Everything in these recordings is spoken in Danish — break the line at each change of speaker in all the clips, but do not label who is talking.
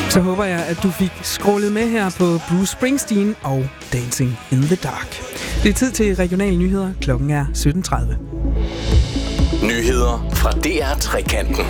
Så håber jeg, at du fik scrollet med her på Bruce Springsteen og Dancing in the Dark. Det er tid til regionale nyheder. Klokken er 17.30.
Nyheder fra DR Trekanten.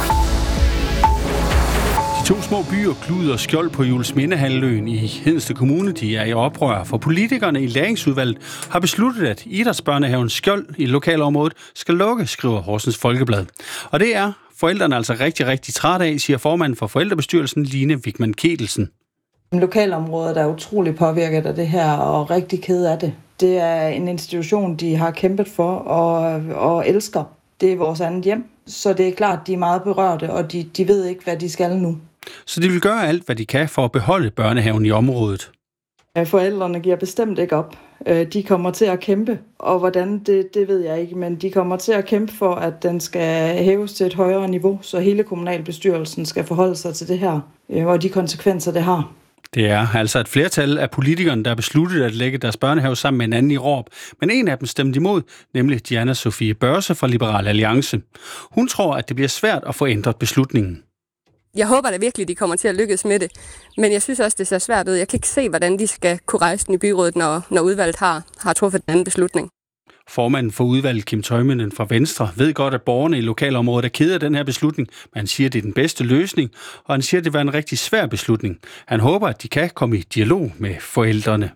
De to små byer, Klud og Skjold på Juelsmindehalvøen i Hedensted Kommune, de er i oprør, for politikerne i læringsudvalget har besluttet, at idrætsbørnehaven Skjold i lokalområdet skal lukke, skriver Horsens Folkeblad. Og det er forældrene altså rigtig, rigtig træt af, siger formanden for forældrebestyrelsen, Line Wigman Kedelsen.
Lokalområdet er utrolig påvirket af det her og rigtig ked af det. Det er en institution, de har kæmpet for og elsker. Det er vores andet hjem, så det er klart, de er meget berørte, og de ved ikke, hvad de skal nu.
Så de vil gøre alt, hvad de kan for at beholde børnehaven i området.
Forældrene giver bestemt ikke op. De kommer til at kæmpe, og hvordan, det ved jeg ikke, men de kommer til at kæmpe for, at den skal hæves til et højere niveau, så hele kommunalbestyrelsen skal forholde sig til det her, og de konsekvenser, det har.
Det er altså et flertal af politikerne, der har besluttet at lægge deres børnehave sammen med en anden i Råb. Men en af dem stemte imod, nemlig Diana Sofie Børse fra Liberal Alliance. Hun tror, at det bliver svært at få ændret beslutningen.
Jeg håber da virkelig, de kommer til at lykkes med det. Men jeg synes også, det ser svært ud. Jeg kan ikke se, hvordan de skal kunne rejse den i byrådet, når udvalget har truffet den anden beslutning.
Formanden for udvalget, Kim Tøjminen fra Venstre, ved godt, at borgerne i lokalområdet er kede af den her beslutning, men han siger, at det er den bedste løsning, og han siger, at det var en rigtig svær beslutning. Han håber, at de kan komme i dialog med forældrene.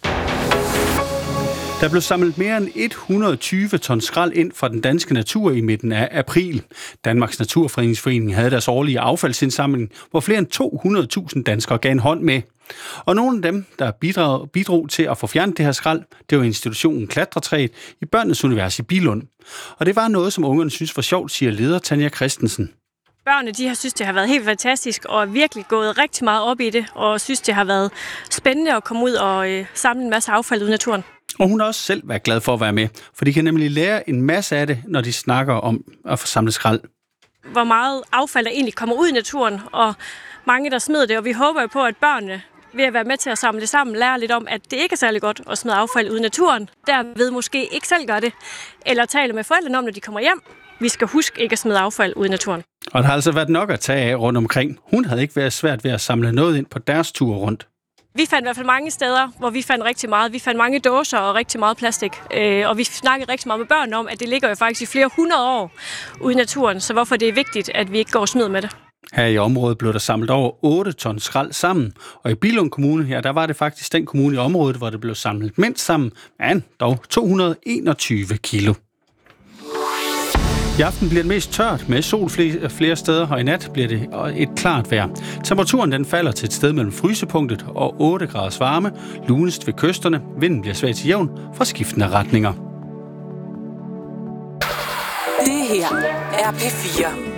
Der blev samlet mere end 120 ton skrald ind fra den danske natur i midten af april. Danmarks Naturfredningsforening havde deres årlige affaldsindsamling, hvor flere end 200.000 danskere gav en hånd med. Og nogle af dem, der bidrog til at få fjernet det her skrald, det var institutionen Klatretræet i Børnenes Univers i Billund. Og det var noget, som ungerne synes var sjovt, siger leder Tanja Christensen.
Børnene de har synes, det har været helt fantastisk og virkelig gået rigtig meget op i det, og synes, det har været spændende at komme ud og samle en masse affald ud i naturen.
Og hun har også selv været glad for at være med, for de kan nemlig lære en masse af det, når de snakker om at få samlet skrald.
Hvor meget affald der egentlig kommer ud i naturen, og mange, der smider det, og vi håber jo på, at børnene ved at være med til at samle det sammen, lærer lidt om, at det ikke er særlig godt at smide affald ud i naturen. Derved måske ikke selv gør det, eller tale med forældrene om, når de kommer hjem. Vi skal huske ikke at smide affald ud i naturen.
Og der har altså været nok at tage af rundt omkring. Hun havde ikke været svært ved at samle noget ind på deres tur rundt.
Vi fandt i hvert fald mange steder, hvor vi fandt rigtig meget. Vi fandt mange dåser og rigtig meget plastik. Og vi snakkede rigtig meget med børnene om, at det ligger jo faktisk i flere 100 år ude i naturen. Så hvorfor det er vigtigt, at vi ikke går og smider med det.
Her i området blev der samlet over 8 ton skrald sammen. Og i Billund Kommune, ja, der var det faktisk den kommune i området, hvor det blev samlet mindst sammen, men dog 221 kilo. I aften bliver det mest tørt med sol flere steder, og i nat bliver det et klart vejr. Temperaturen den falder til et sted mellem frysepunktet og 8 graders varme, lunest ved kysterne. Vinden bliver svag til jævn fra skiftende retninger.
Det her er P4.